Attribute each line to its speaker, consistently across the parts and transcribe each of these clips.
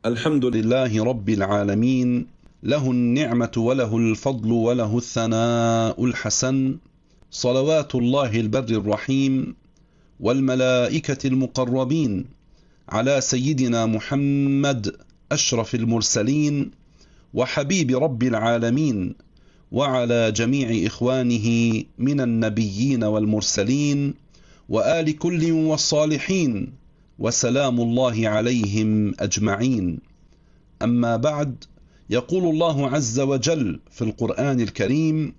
Speaker 1: الحمد لله رب العالمين، له النعمة وله الفضل وله الثناء الحسن، صلوات الله البر الرحيم والملائكة المقربين على سيدنا محمد أشرف المرسلين وحبيب رب العالمين، وعلى جميع إخوانه من النبيين والمرسلين وآل كل والصالحين، وسلام الله عليهم أجمعين. أما بعد، يقول الله عز وجل في القرآن الكريم: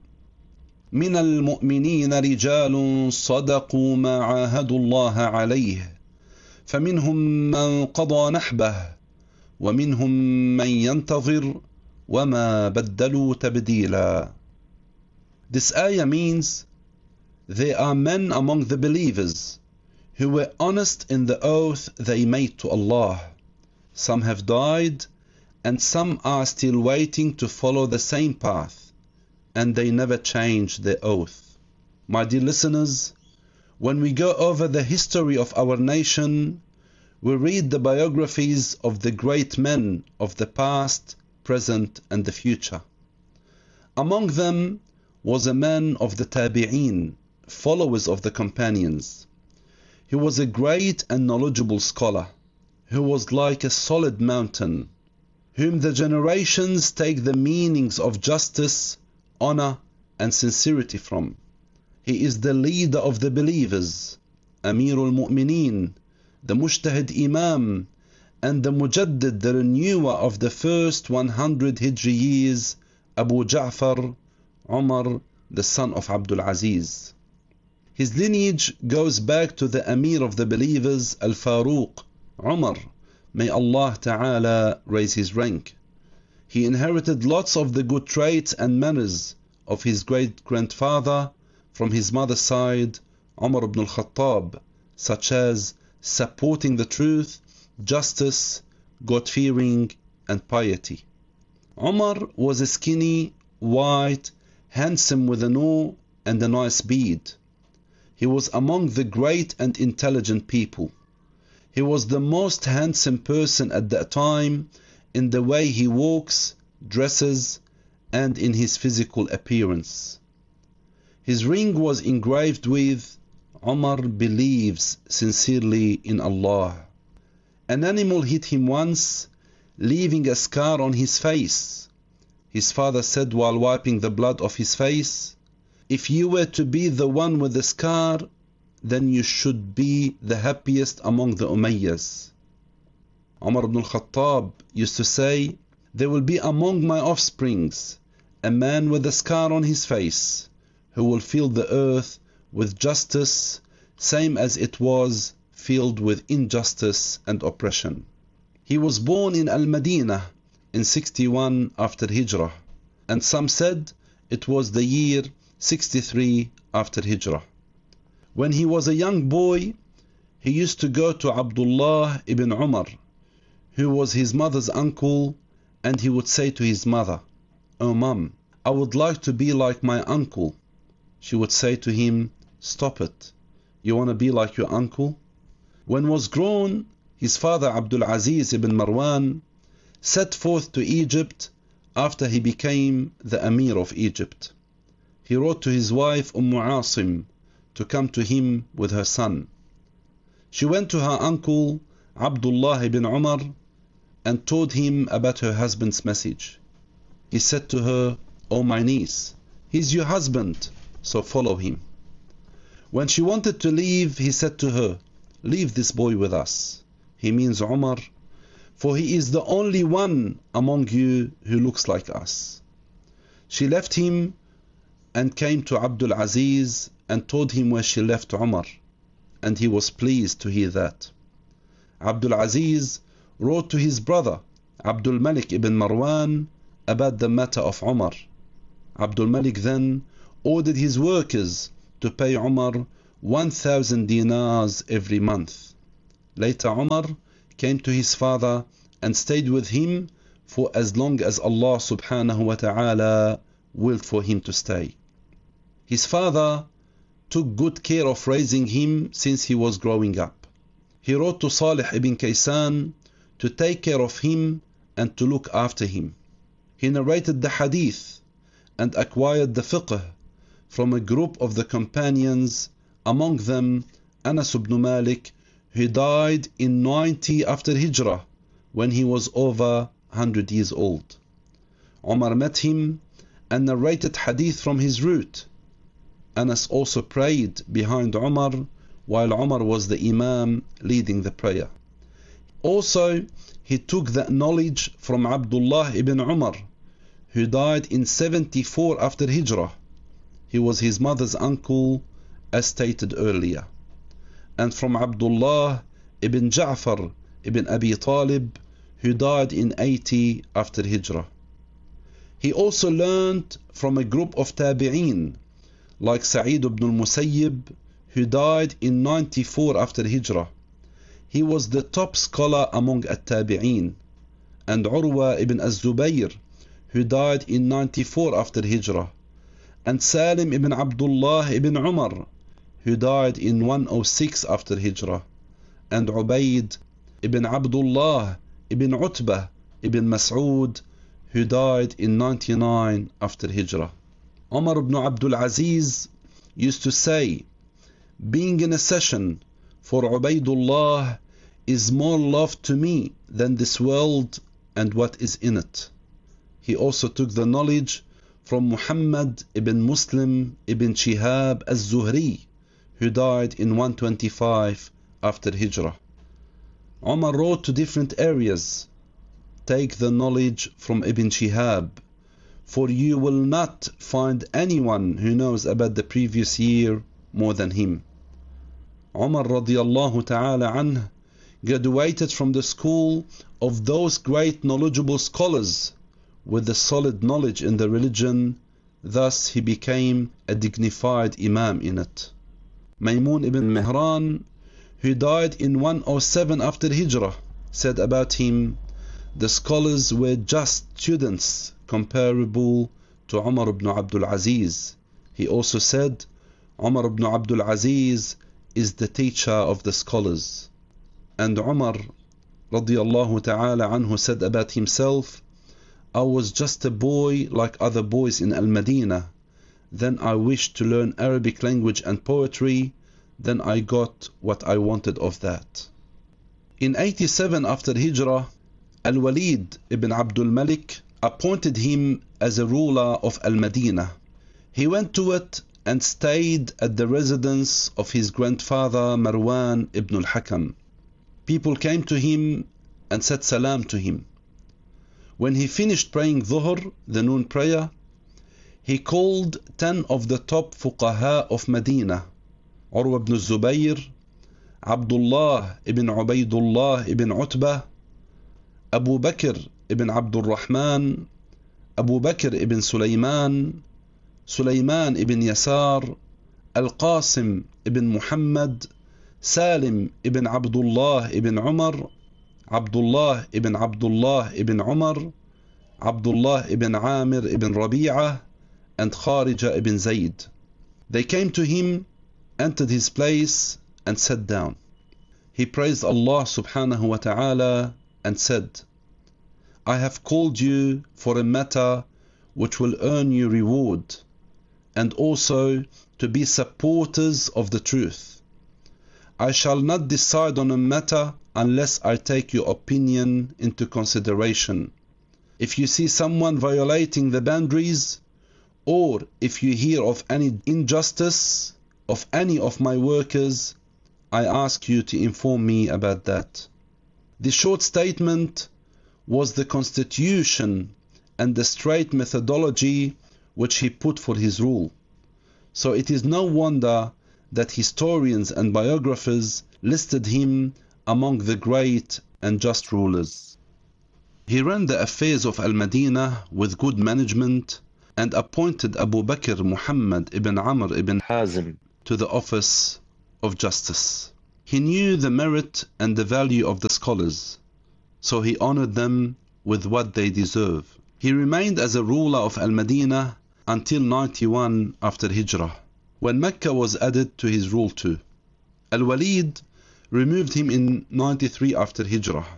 Speaker 1: من المؤمنين رجال صدقوا ما عاهدوا الله عليه، فمنهم من قضى نحبه ومنهم من ينتظر وما بدلوا تبديلا. This ayah means there are men among the believers who were honest in the oath they made to Allah. Some have died and some are still waiting to follow the same path, and they never changed their oath. My dear listeners, when we go over the history of our nation, we read the biographies of the great men of the past, present and the future. Among them was a man of the Tabi'een, followers of the companions. He was a great and knowledgeable scholar, who was like a solid mountain, whom the generations take the meanings of justice, honor and sincerity from. He is the leader of the believers, Amirul Mu'mineen, the Mujtahid Imam, and the Mujaddid, the renewer of the first 100 Hijri years, Abu Ja'far, Umar, the son of Abdul Aziz. His lineage goes back to the Amir of the believers, Al-Faruq, Umar. May Allah Ta'ala raise his rank. He inherited lots of the good traits and manners of his great-grandfather from his mother's side, Umar ibn al-Khattab, such as supporting the truth, justice, God-fearing and piety. Umar was a skinny, white, handsome with a no and a nice beard. He was among the great and intelligent people. He was the most handsome person at that time in the way he walks, dresses, and in his physical appearance. His ring was engraved with Umar believes sincerely in Allah. An animal hit him once, leaving a scar on his face. His father said while wiping the blood off his face, "If you were to be the one with the scar, then you should be the happiest among the Umayyas." Umar ibn al-Khattab used to say, "There will be among my offsprings a man with a scar on his face, who will fill the earth with justice, same as it was filled with injustice and oppression." He was born in Al-Madinah in 61 after Hijrah, and some said it was the year 63 after Hijrah. When he was a young boy, he used to go to Abdullah ibn Umar, who was his mother's uncle, and he would say to his mother, "Oh Mum, I would like to be like my uncle." She would say to him, "Stop it, you want to be like your uncle?" When was grown, his father Abdul Aziz ibn Marwan set forth to Egypt after he became the Amir of Egypt. He wrote to his wife Asim to come to him with her son. She went to her uncle Abdullah ibn Umar and told him about her husband's message. He said to her, "Oh my niece, he's your husband, so follow him." When she wanted to leave, he said to her, "Leave this boy with us." He means Umar, "for he is the only one among you who looks like us." She left him and came to Abdul Aziz and told him where she left Umar, and he was pleased to hear that. Abdul Aziz wrote to his brother Abdul Malik ibn Marwan about the matter of Umar. Abdul Malik then ordered his workers to pay Umar 1,000 dinars every month. Later Umar came to his father and stayed with him for as long as Allah subhanahu wa ta'ala willed for him to stay. His father took good care of raising him since he was growing up. He wrote to Salih ibn Kaysan to take care of him and to look after him. He narrated the hadith and acquired the fiqh from a group of the companions, among them Anas ibn Malik, who died in 90 after Hijrah when he was over 100 years old. Umar met him and narrated hadith from his route. Anas also prayed behind Umar while Umar was the Imam leading the prayer. Also, he took that knowledge from Abdullah ibn Umar, who died in 74 after Hijrah. He was his mother's uncle, as stated earlier. And from Abdullah ibn Ja'far ibn Abi Talib, who died in 80 after Hijrah. He also learned from a group of Tabi'een, like Sa'id ibn al-Musayyib, who died in 94 after Hijrah. He was the top scholar among at-Tabi'een. And Urwa ibn az-Zubayr, who died in 94 after Hijrah. And Salim ibn Abdullah ibn Umar, who died in 106 after Hijrah. And Ubayd ibn Abdullah ibn Utbah ibn Mas'ud, who died in 99 after Hijrah. Umar ibn Abdul Aziz used to say, being in a session for Ubaydullah is more love to me than this world and what is in it. He also took the knowledge from Muhammad ibn Muslim ibn Shihab az-Zuhri, who died in 125 after Hijrah. Umar wrote to different areas, take the knowledge from Ibn Shihab, for you will not find anyone who knows about the previous year more than him. Umar radiyallahu ta'ala anh graduated from the school of those great knowledgeable scholars with a solid knowledge in the religion, thus he became a dignified imam in it. Maymun ibn Mihran, who died in 107 after Hijrah, said about him, the scholars were just students comparable to Umar ibn Abdul Aziz. He also said, Umar ibn Abdul Aziz is the teacher of the scholars. And Umar radiyallahu ta'ala anhu said about himself, I was just a boy like other boys in Al-Madinah. Then I wished to learn Arabic language and poetry. Then I got what I wanted of that. In 87 after Hijrah, Al-Walid ibn Abdul Malik appointed him as a ruler of Al-Madinah. He went to it and stayed at the residence of his grandfather Marwan ibn al-Hakam. People came to him and said salam to him. When he finished praying Dhuhr, the noon prayer, he called 10 of the top fuqaha of Medina, Urwa ibn Zubayr, Abdullah ibn Ubaydullah ibn Utbah, Abu Bakr ibn Abdul Rahman, Abu Bakr ibn Sulaiman, Sulaiman ibn Yasar, Al-Qasim ibn Muhammad, Salim ibn Abdullah ibn Umar, Abdullah ibn Abdullah ibn Umar, Abdullah ibn Amir ibn Rabi'ah, and Kharija ibn Zayd. They came to him, entered his place, and sat down. He praised Allah subhanahu wa ta'ala and said, I have called you for a matter which will earn you reward, and also to be supporters of the truth. I shall not decide on a matter unless I take your opinion into consideration. If you see someone violating the boundaries, or if you hear of any injustice of any of my workers, I ask you to inform me about that. The short statement was the constitution and the straight methodology which he put for his rule. So it is no wonder that historians and biographers listed him among the great and just rulers. He ran the affairs of Al-Madinah with good management and appointed Abu Bakr Muhammad ibn Amr ibn Hazm to the office of justice. He knew the merit and the value of the scholars, so he honored them with what they deserve. He remained as a ruler of Al-Madinah until 91 after Hijrah, when Mecca was added to his rule too. Al-Walid removed him in 93 after Hijrah.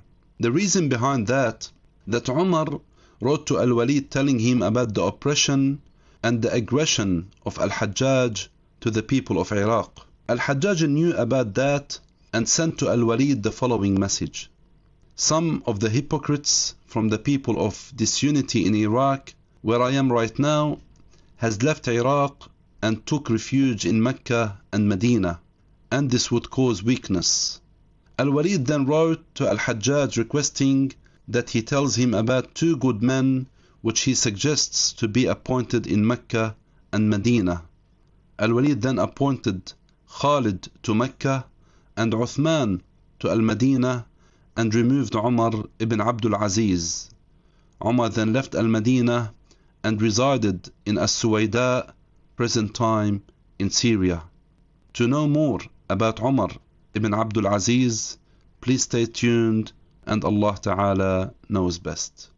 Speaker 1: The reason behind that Umar wrote to Al-Walid telling him about the oppression and the aggression of Al-Hajjaj to the people of Iraq. Al-Hajjaj knew about that and sent to Al-Walid the following message. Some of the hypocrites from the people of disunity in Iraq, where I am right now, has left Iraq and took refuge in Mecca and Medina, and this would cause weakness. Al-Walid then wrote to Al-Hajjaj requesting that he tells him about 2 good men which he suggests to be appointed in Mecca and Medina. Al-Walid then appointed Khalid to Mecca and Uthman to Al-Medina and removed Umar ibn Abdul Aziz. Umar then left Al-Medina and resided in As-Suwayda, present time in Syria. To know more about Umar ibn Abdul Aziz, please stay tuned, and Allah Ta'ala knows best.